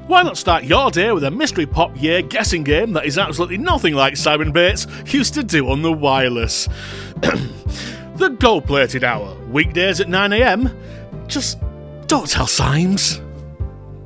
Why not start your day with a mystery pop year guessing game that is absolutely nothing like Simon Bates used to do on the wireless? The Gold Plated Hour, weekdays at 9 a.m. Just don't tell Symes.